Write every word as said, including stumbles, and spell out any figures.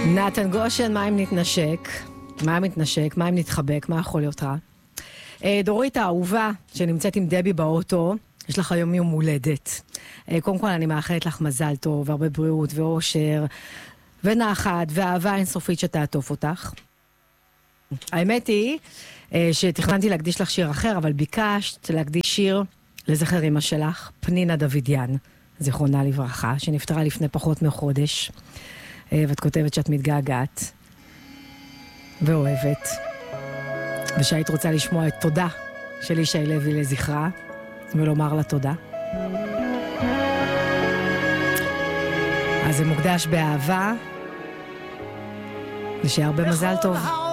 נתן גושן, מה אם נתנשק? מה אם נתנשק? מה אם נתחבק? מה יכול להיות רע? דורית האהובה, שנמצאת עם דבי באוטו, יש לך היום יום הולדת. קודם כל אני מאחלת לך מזל טוב, והרבה בריאות ואושר, ונחת, ואהבה אינסופית שתעטוף אותך. האמת היא שתכננתי להקדיש לך שיר אחר, אבל ביקשת להקדיש שיר לזכר אמא שלך, פנינה דוידיאן, זיכרונה לברכה, שנפטרה לפני פחות מחודש. ואת כותבת שאת מתגעגעת ואוהבת, ושהיית רוצה לשמוע את תודה של ישי לוי לזכרה, ולומר לה תודה. אז זה מוקדש באהבה, ושיהיה הרבה מזל טוב.